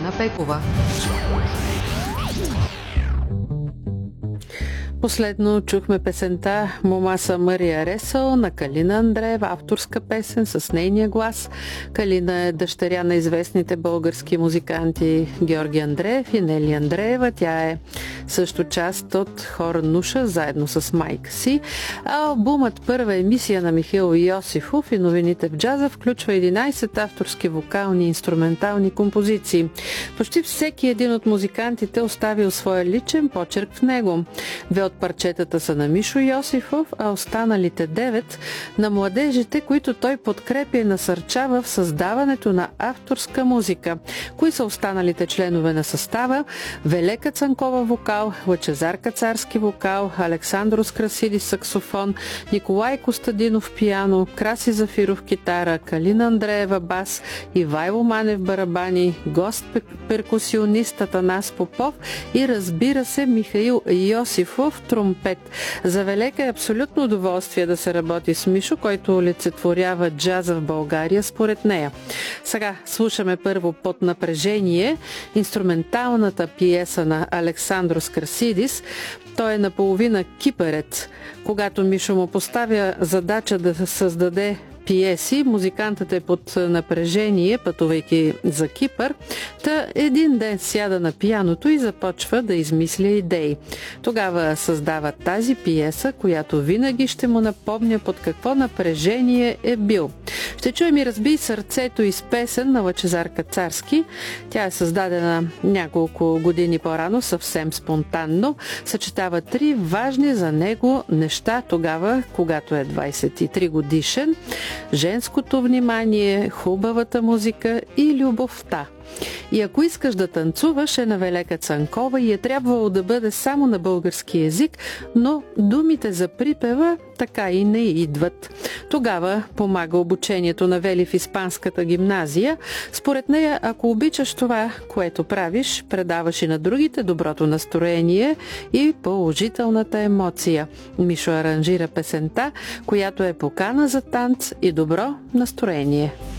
Ана Пекова. Последно чухме песента "Мома са Мария Ресъл" на Калина Андреева, авторска песен с нейния глас. Калина е дъщеря на известните български музиканти Георги Андреев и Нели Андреева. Тя е също част от хора Нуша, заедно с майка си. Албумът "Първа емисия" на Михаил Йосифов и "Новините в джаза" включва 11 авторски вокални и инструментални композиции. Почти всеки един от музикантите оставил своя личен почерк в него. Две от парчетата са на Мишо Йосифов, а останалите 9 на младежите, които той подкрепя и насърчава в създаването на авторска музика. Кои са останалите членове на състава? Велека Цанкова вокал, Лъчезар Кацарски вокал, Александрос Красидис саксофон, Николай Костадинов пиано, Краси Зафиров китара, Калина Андреева бас, Ивайло Манев барабани, гост перкусионист Атанас Попов и, разбира се, Михаил Йосифов тромпет. За Велека е абсолютно удоволствие да се работи с Мишо, който олицетворява джаза в България, според нея. Сега слушаме първо "Под напрежение", инструменталната пиеса на Александрос Красидис. Той е наполовина кипърец. Когато Мишо му поставя задача да създаде пиеси, музикантът е под напрежение, пътувайки за Кипър, та един ден сяда на пианото и започва да измисля идеи. Тогава създава тази пиеса, която винаги ще му напомня под какво напрежение е бил. Ще чуем и "Разбий сърцето" из песен на Лъчезар Кацарски. Тя е създадена няколко години по-рано, съвсем спонтанно. Съчетава 3 важни за него неща тогава, когато е 23 годишен: женското внимание, хубавата музика и любовта. И ако искаш да танцуваш е на Велека Цанкова и е трябвало да бъде само на български език, но думите за припева така и не идват. Тогава помага обучението на Вели в испанската гимназия. Според нея, ако обичаш това, което правиш, предаваш и на другите доброто настроение и положителната емоция. Мишо аранжира песента, която е покана за танц и добро настроение.